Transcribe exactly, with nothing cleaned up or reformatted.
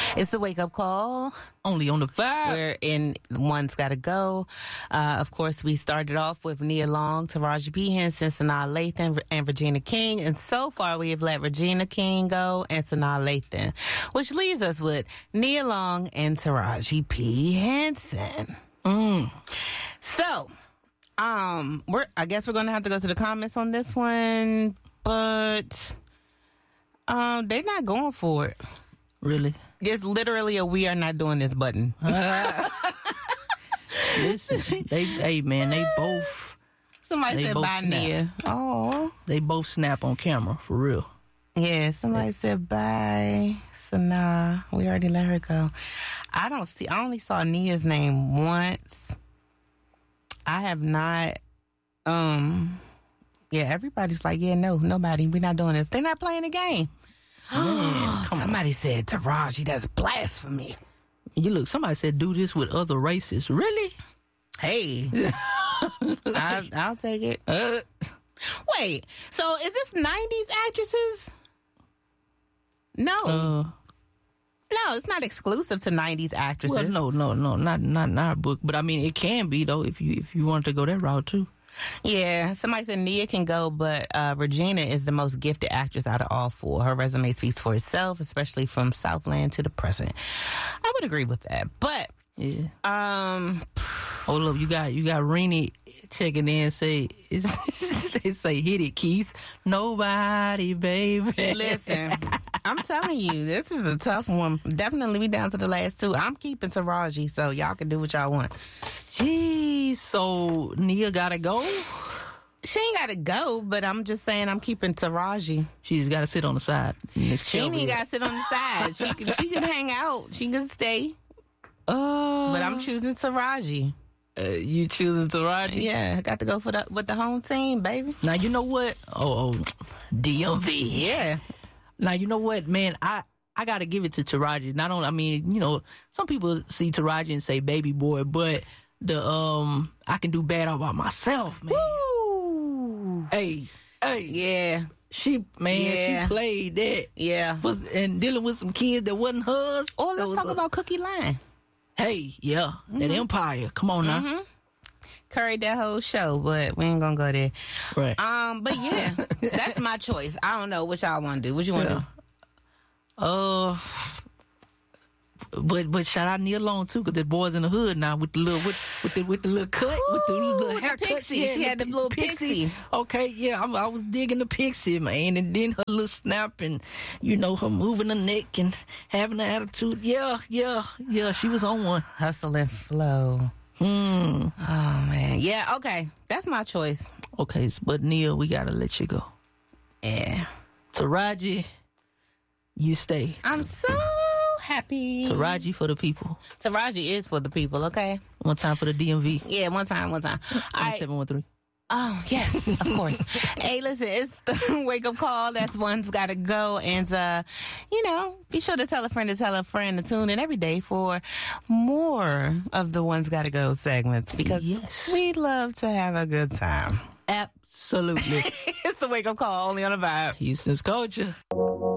It's a wake-up call. Only on the five. We're in One's Gotta Go. Uh, of course, we started off with Nia Long, Taraji P. Henson, Sanaa Lathan, and Regina King. And so far, we have let Regina King go and Sanaa Lathan, which leaves us with Nia Long and Taraji P. Henson. Mm. So, um, we're, I guess we're going to have to go to the comments on this one, but um, they're not going for it. Really? It's literally a "we are not doing this" button. Uh, listen, they, hey man, they both. Somebody they said both bye, snap. Nia. Oh, They both snap on camera for real. yeah. Somebody said bye, Sanaa. We already let her go. I don't see. I only saw Nia's name once. I have not. Um. Yeah, everybody's like, yeah, no, nobody. We're not doing this. They're not playing the game. Man, come Somebody on. said Taraji, that's blasphemy. You look, somebody said do this with other races. Really? Hey. I, I'll take it. Uh, Wait, so is this nineties actresses? No. uh, no, it's not exclusive to nineties actresses. well, no, no, no, not not in our book. But I mean, it can be though if you if you want to go that route too. Yeah, somebody said Nia can go, but uh, Regina is the most gifted actress out of all four. Her resume speaks for itself, especially from Southland to the present. I would agree with that, but Yeah. um, Oh look, you got you got Renee checking in. Say it's, they say hit it, Keith. Nobody, baby. listen, I'm telling you, this is a tough one. Definitely, we down to the last two. I'm keeping Taraji, so y'all can do what y'all want. Jeez, so Nia gotta go. She ain't got to go, but I'm just saying I'm keeping Taraji. She just gotta sit on the side. She ain't got to sit on the side. She can, she can hang out. She can stay. Uh, But I'm choosing Taraji. uh, you choosing Taraji? Yeah, I got to go for the with the home team, baby. Now you know what? Oh, oh, D M V. Yeah. Now you know what, man? I I gotta give it to Taraji. Not only, I mean, you know, some people see Taraji and say baby boy, but the um, I can do bad all by myself, man. Woo. Hey, hey, Yeah. she man, Yeah. she played that. Yeah. Was, and dealing with some kids that wasn't hers. Or That let's was talk a- about Cookie Line. Hey, yeah, that empire. Come on now, Mm-hmm. Curried that whole show, but we ain't gonna go there. right? Um, but yeah, that's my choice. I don't know what y'all want to do. What you want to Yeah. do? Uh, but but shout out Nia Long too, cause the boys in the hood now with the little with with the with the little cut with the Ooh, little the haircut. pixie. She had the little pixie. Okay, yeah, I, I was digging the pixie, man, and then her little snap and you know her moving her neck and having an attitude. Yeah, yeah, yeah. She was on one. Hustle and flow. Hmm. Oh man, yeah. Okay, that's my choice. Okay, but Nia, we gotta let you go. Yeah, Taraji, you stay. I'm so happy. Taraji for the people. Taraji is for the people. Okay. One time for the D M V. Yeah, one time, one time. All right. seven one three. Oh, yes, of course. Hey, listen, it's the wake-up call. That's One's Gotta Go. And, uh, you know, be sure to tell a friend to tell a friend to tune in every day for more of the One's Gotta Go segments because Yes. we love to have a good time. Absolutely. It's the wake-up call only on a vibe. Houston's culture.